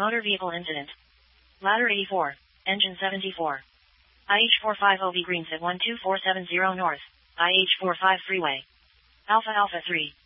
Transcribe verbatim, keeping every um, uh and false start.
Motor vehicle incident. Ladder eighty-four. Engine seventy-four. I H forty-five O B Greens at one two four seven zero North. I H forty-five Freeway. Alpha Alpha three.